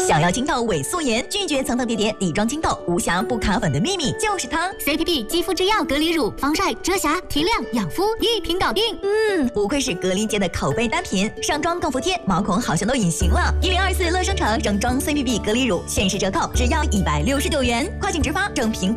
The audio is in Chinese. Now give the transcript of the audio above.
想要清透伪素颜，拒绝层层叠叠底妆清透，无瑕不卡粉的秘密就是它。 CPB 肌肤之钥隔离乳，防晒、遮瑕、提亮、养肤，一瓶搞定。 不愧是隔离界的口碑单品，上妆更服帖，毛孔好像都隐形了。1024乐生城整装 CPB 隔离乳限时折扣，只要169元，快请直发，整瓶